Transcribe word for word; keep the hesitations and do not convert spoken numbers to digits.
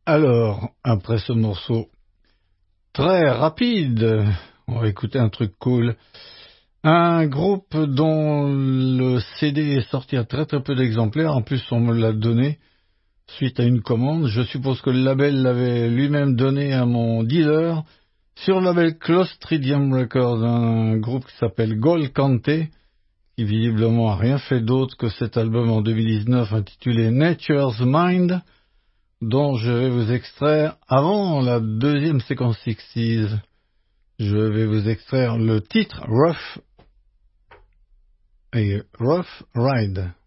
Alors, après ce morceau très rapide, on va écouter un truc cool. Un groupe dont le C D est sorti à très très peu d'exemplaires, en plus on me l'a donné suite à une commande. Je suppose que le label l'avait lui-même donné à mon dealer. Sur le label Clostridium Records, un groupe qui s'appelle Gol Kante, qui visiblement a rien fait d'autre que cet album en deux mille dix-neuf intitulé Nature's Mind, dont je vais vous extraire, avant la deuxième séquence sixties, je vais vous extraire le titre Rough et Rough Ride.